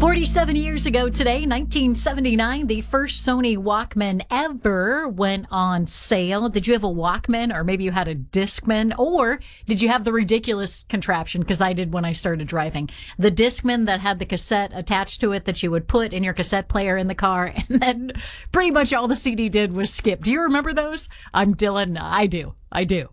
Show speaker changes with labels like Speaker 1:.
Speaker 1: 47 years ago today, 1979, the first Sony Walkman ever went on sale. Did you have a Walkman, or maybe you had a Discman, or did you have the ridiculous contraption, because I did when I started driving, the Discman that had the cassette attached to it that you would put in your cassette player in the car, and then pretty much all the CD did was skip. Do you remember those? I'm Dylan. I do.